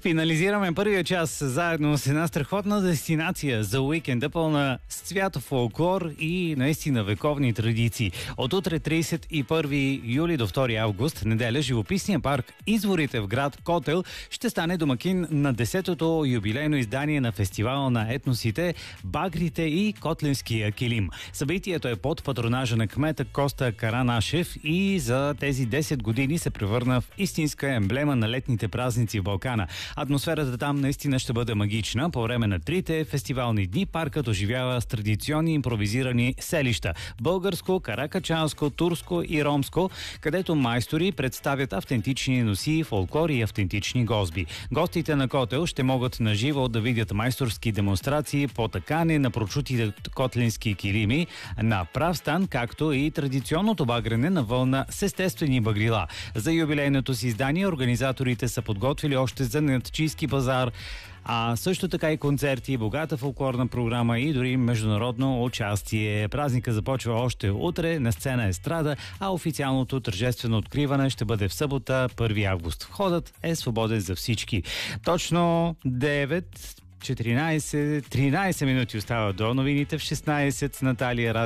Финализираме първия час заедно с една страхотна дестинация за уикенда, пълна с цвятов фолклор и наистина вековни традиции. От утре 31 юли до 2 август, неделя, живописния парк Изворите в град Котел ще стане домакин на 10-то юбилейно издание на фестивала на етносите Багрите и Котлинския килим. Събитието е под патронажа на кмета Коста Каранашев и за тези 10 години се превърна в истинска емблема на летните празници в Балкана. Атмосферата там наистина ще бъде магична. По време на трите фестивални дни паркът оживява с традиционни импровизирани селища – българско, каракачанско, турско и ромско, където майстори представят автентични носи, фолклор и автентични гозби. Гостите на Котел ще могат наживо да видят майсторски демонстрации по такане на прочутите котлински килими на прав стан, както и традиционното багрене на вълна с естествени багрила. За юбилейното си издание организаторите са подготвили още занятчийски пазар, а също така и концерти, богата фолклорна програма и дори международно участие. Празника започва още утре на сцена Естрада, а официалното тържествено откриване ще бъде в събота, 1 август. Входът е свободен за всички. Точно 13 минути остава до новините в 16 с Наталия